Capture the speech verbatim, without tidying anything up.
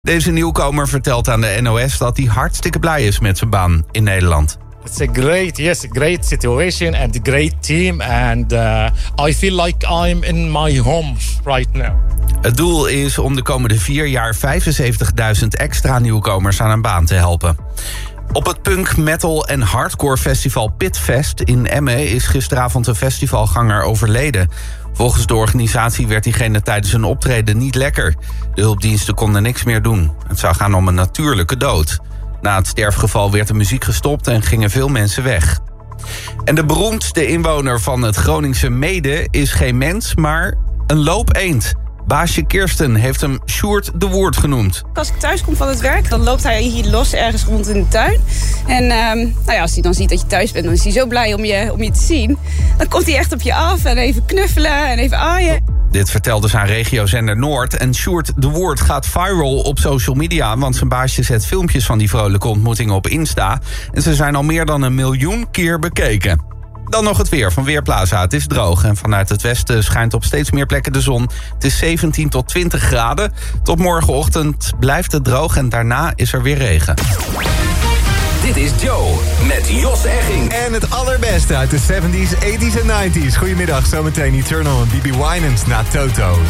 Deze nieuwkomer vertelt aan de N O S dat hij hartstikke blij is met zijn baan in Nederland. It's a great, yes, great situation and a great team. And uh, I feel like I'm in my home right now. Het doel is om de komende vier jaar vijfenzeventigduizend extra nieuwkomers aan een baan te helpen. Op het punk, metal en hardcore festival Pitfest in Emmen is gisteravond een festivalganger overleden. Volgens de organisatie werd diegene tijdens een optreden niet lekker. De hulpdiensten konden niks meer doen. Het zou gaan om een natuurlijke dood. Na het sterfgeval werd de muziek gestopt en gingen veel mensen weg. En de beroemdste inwoner van het Groningse Meeden is geen mens, maar een loopeend. Baasje Kirsten heeft hem Sjoerd de Woerd genoemd. Als ik thuis kom van het werk, dan loopt hij hier los ergens rond in de tuin. En um, nou ja, als hij dan ziet dat je thuis bent, dan is hij zo blij om je, om je te zien. Dan komt hij echt op je af en even knuffelen en even aaien. Dit vertelde ze aan regiozender Noord. En Sjoerd de Woerd gaat viral op social media, want zijn baasje zet filmpjes van die vrolijke ontmoetingen op Insta. En ze zijn al meer dan een miljoen keer bekeken. Dan nog het weer van Weerplaza. Het is droog en vanuit het westen schijnt op steeds meer plekken de zon. Het is zeventien tot twintig graden. Tot morgenochtend blijft het droog en daarna is er weer regen. Dit is Joe met Jos Egging. En het allerbeste uit de zeventies, tachtiger en negentiger. Goedemiddag, zometeen Eternal en B B Winans na Toto.